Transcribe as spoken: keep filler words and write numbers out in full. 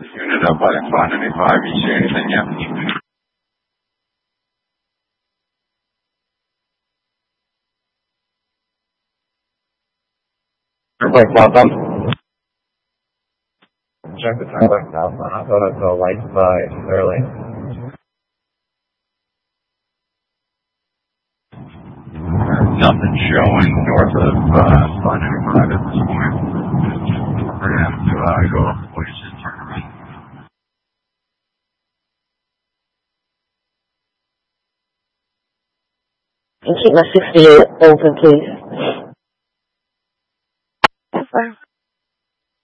Unit up by five ninety-five. You see anything yet? Everybody pop up. Check the time back now. I thought I'd go light by early. Nothing showing north of uh, five ninety-five at this point. We're going to have to uh, go up the place and turn around. And keep my sixty-eight open, please.